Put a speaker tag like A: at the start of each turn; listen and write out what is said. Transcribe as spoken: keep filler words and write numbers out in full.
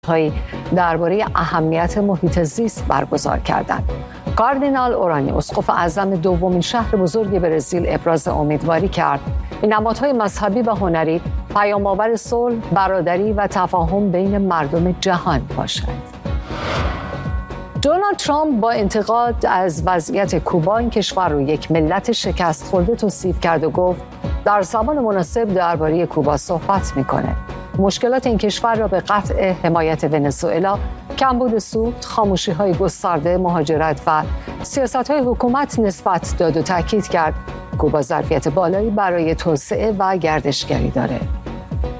A: هایی درباره اهمیت محیط زیست برگزار کردند. کاردینال اورانی، اسقف اعظم دومین شهر بزرگ برزیل، ابراز امیدواری کرد این نمادهای مذهبی و هنری پیام‌آور صلح، برادری و تفاهم بین مردم جهان باشد. دونالد ترامپ با انتقاد از وضعیت کوبا این کشور رو یک ملت شکست خورده توصیف کرد و گفت در زمان مناسب درباره کوبا صحبت میکنه. مشکلات این کشور را به قطع حمایت ونزوئلا، کمبود سوخت، خاموشی‌های گسترده، مهاجرت و سیاست‌های حکومت نسبت داد و تاکید کرد کوبا ظرفیت بالایی برای توسعه و گردشگری داره.